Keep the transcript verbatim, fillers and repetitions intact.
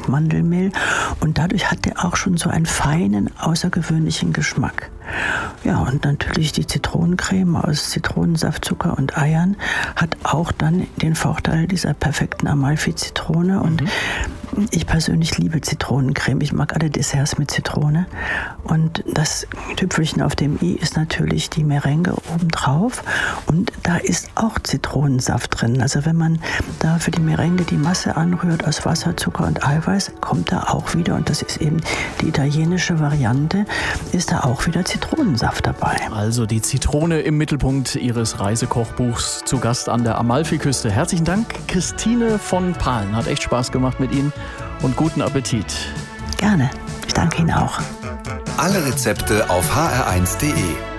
und Mandelmehl. Und dadurch hat der auch schon so einen feinen, außergewöhnlichen Geschmack. Ja, und natürlich die Zitronencreme aus Zitronensaft, Zucker und Eiern hat auch dann den Vorteil dieser perfekten Amalfi-Zitrone. Und mhm. ich persönlich liebe Zitronencreme. Ich mag alle Desserts mit Zitrone. Und das Tüpfelchen auf dem i ist natürlich die Merengue obendrauf. Und da ist auch Zitronensaft drin. Also wenn man da für die Merengue die Masse anrührt aus Wasser, Zucker und Eiweiß, kommt da auch wieder, und das ist eben die italienische Variante, ist da auch wieder Zitronensaft dabei. Also die Zitrone im Mittelpunkt Ihres Reisekochbuchs, zu Gast an der Amalfiküste. Herzlichen Dank, Christine von Pahlen. Hat echt Spaß gemacht mit Ihnen und guten Appetit. Gerne. Ich danke Ihnen auch. Alle Rezepte auf h r eins punkt d e.